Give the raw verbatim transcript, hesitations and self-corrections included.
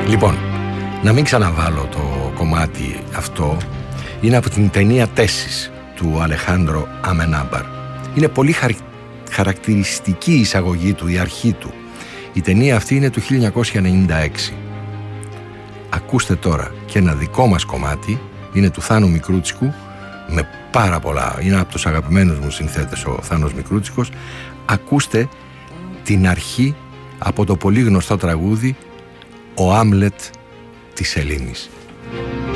Λοιπόν, να μην ξαναβάλω το κομμάτι αυτό. Είναι από την ταινία «Τέσεις» του Αλεχάνδρο Αμενάμπαρ. Είναι πολύ χαρι... χαρακτηριστική η εισαγωγή του, η αρχή του. Η ταινία αυτή είναι του χίλια εννιακόσια ενενήντα έξι. Ακούστε τώρα και ένα δικό μας κομμάτι. Είναι του Θάνου Μικρούτσικου, με πάρα πολλά. Είναι από τους αγαπημένους μου συνθέτες ο Θάνος Μικρούτσικος. Ακούστε την αρχή από το πολύ γνωστό τραγούδι «Ο Άμλετ της Ελλήνης».